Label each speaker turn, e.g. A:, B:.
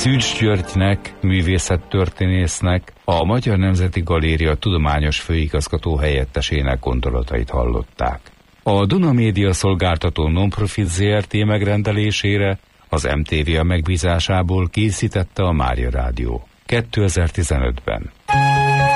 A: Szűcs Györgynek, művészettörténésznek, a Magyar Nemzeti Galéria tudományos főigazgató helyettesének gondolatait hallották. A Duna Média Szolgáltató Nonprofit Zrt. Megrendelésére az MTV megbízásából készítette a Mária Rádió 2015-ben.